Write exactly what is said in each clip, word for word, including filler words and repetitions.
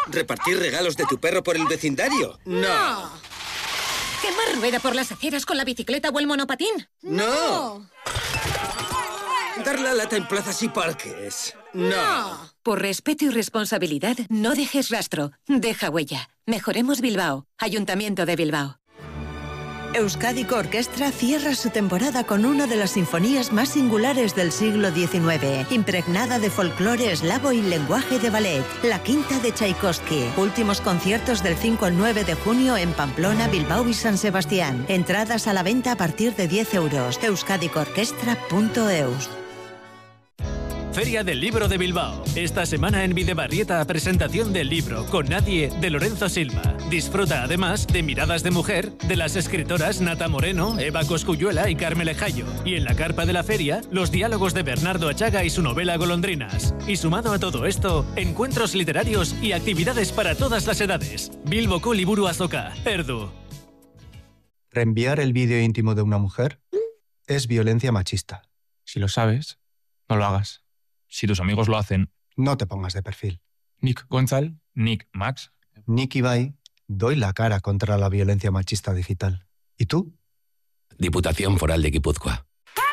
¿Repartir regalos de tu perro por el vecindario? No. ¿Quemar rueda por las aceras con la bicicleta o el monopatín? No. ¿Dar la lata en plazas y parques? No. Por respeto y responsabilidad, no dejes rastro. Deja huella. Mejoremos Bilbao. Ayuntamiento de Bilbao. Euskadiko Orquestra cierra su temporada con una de las sinfonías más singulares del siglo diecinueve, impregnada de folclore eslavo y lenguaje de ballet, la Quinta de Tchaikovsky. Últimos conciertos del cinco al nueve de junio en Pamplona, Bilbao y San Sebastián. Entradas a la venta a partir de diez euros. euskadiko orkestra punto eus. Feria del Libro de Bilbao. Esta semana en Bidebarrieta, presentación del libro Con nadie, de Lorenzo Silva. Disfruta además de Miradas de Mujer, de las escritoras Nata Moreno, Eva Cosculluela y Carmele Jayo. Y en la carpa de la feria, los diálogos de Bernardo Achaga y su novela Golondrinas. Y sumado a todo esto, encuentros literarios y actividades para todas las edades. Bilboko Liburu Azoka, Erdu. Reenviar el vídeo íntimo de una mujer es violencia machista. Si lo sabes, no lo hagas. Si tus amigos lo hacen... No te pongas de perfil. Nick Gonzal, Nick Max... Nick Ibai, doy la cara contra la violencia machista digital. ¿Y tú? Diputación Foral de Guipúzcoa.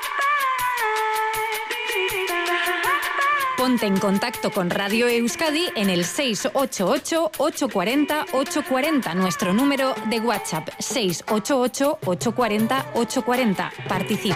Ponte en contacto con Radio Euskadi en el seis ocho ocho, ocho cuatro cero, ocho cuatro cero, nuestro número de WhatsApp seis ocho ocho, ocho cuatro cero, ocho cuatro cero. Participa.